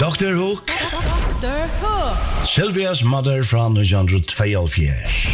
Dr. Hook. Dr. Hook. Sylvia's Mother fra 1942.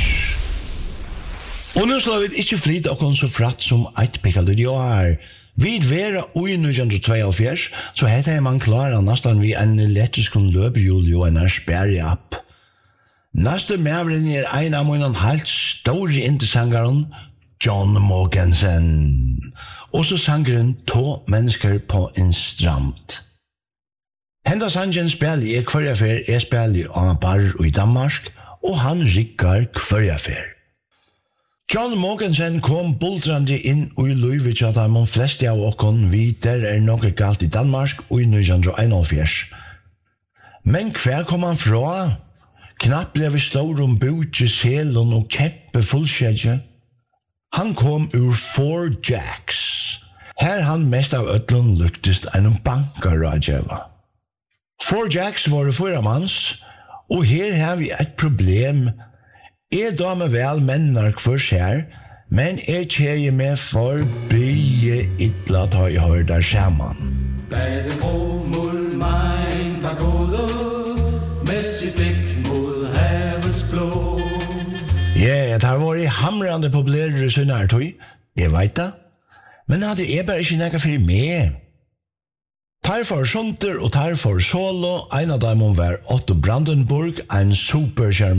Og nå slår vi ikke flyt okkur så fratt som eit pikkalud i år. Vid vera ui 1942, så heter man klara nastan vi en elektrisk løpehjul og en sperrig app. Næste mævren ein av munnen helt store indesangaren, John Mogensen. Og så sangeren to mennesker på en strand. Henda sangen spiller hver affær spiller av bar i Danmark, og han rikkar hver affær. John Mogensen kom bultrande inn i Løyvig at de fleste av okkon viter noe galt i Danmark og i 1941. Men hver kom han fra? Knapp ble vi stor butje, selen og kjempe fullskjedje. Han kom ur Four Jacks. Her han mest av ødlun luktest en bankarradjeva. Four Jacks var fyra manns, og her har vi et problem. Da med vel mennar kvurs her, men kjeie med for bye ytla ta I hør der saman. Bade mol mein pagode, med sitt blikk mot havets blå. Det har vært hamrande populære i Sunnartøy, jeg vet det, men hadde jeg bare ikke nekka for meg. Tar for Sunter og tar for Solo, en av dem var Otto Brandenburg, en superskjerm